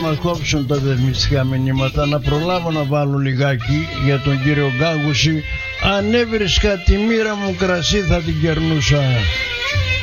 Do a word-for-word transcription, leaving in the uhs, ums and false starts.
μας κόψουν τα διαφημιστικά μηνύματα, να προλάβω να βάλω λιγάκι για τον κύριο Γκάγουση. Αν έβρισκα τη μοίρα μου κρασί θα την κερνούσα.